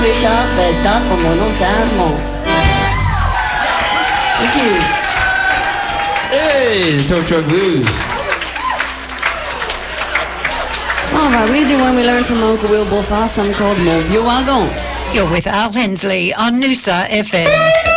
Richard Belta como notamment. Thank you. Hey, the Talk Truck Blues. All right, we're going to do one we learned from Uncle Will Bullfast, something called Mon Vieux Wagon. You're with Al Hensley on Noosa FM.